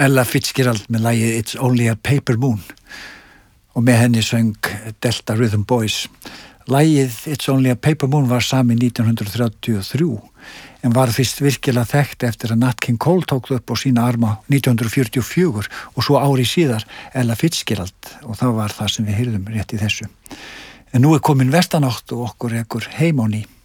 Ella Fitzgerald með lagið It's Only a Paper Moon og með henni söng Delta Rhythm Boys. Lagið It's Only a Paper Moon var samið 1933 en var fyrst virkilega þekkt eftir að Nat King Cole tók það upp á sína arma 1944 og svo ári síðar Ella Fitzgerald og það var það sem við heyrðum rétt í þessu. En nú komin vestanátt og okkur heim á ný.